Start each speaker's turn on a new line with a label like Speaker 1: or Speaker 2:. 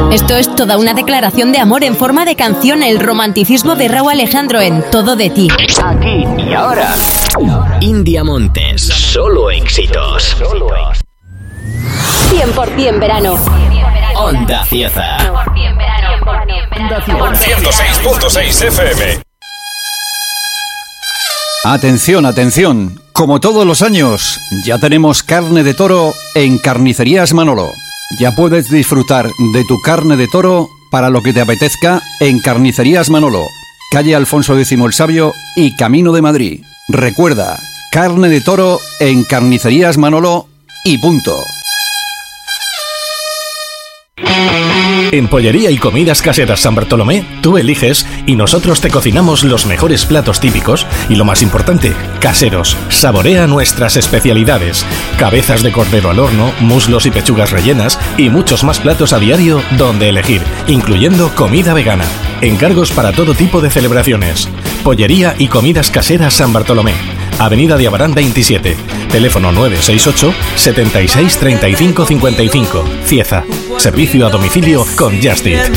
Speaker 1: Esto es toda una declaración de amor en forma de canción, el romanticismo de Rauw Alejandro en Todo de ti.
Speaker 2: Aquí y ahora, India Montes, solo éxitos.
Speaker 1: 100% verano.
Speaker 2: Onda Cieza.
Speaker 3: 106.6 FM.
Speaker 4: Atención, atención. Como todos los años, ya tenemos carne de toro en Carnicerías Manolo. Ya puedes disfrutar de tu carne de toro para lo que te apetezca en Carnicerías Manolo, calle Alfonso X el Sabio y Camino de Madrid. Recuerda, carne de toro en Carnicerías Manolo y punto.
Speaker 5: En Pollería y Comidas Caseras San Bartolomé, tú eliges y nosotros te cocinamos los mejores platos típicos y, lo más importante, caseros. Saborea nuestras especialidades: cabezas de cordero al horno, muslos y pechugas rellenas y muchos más platos a diario donde elegir, incluyendo comida vegana. Encargos para todo tipo de celebraciones. Pollería y Comidas Caseras San Bartolomé, Avenida de Abarán 27, teléfono 968 76 35 55, Cieza. Servicio a domicilio con Just Eat.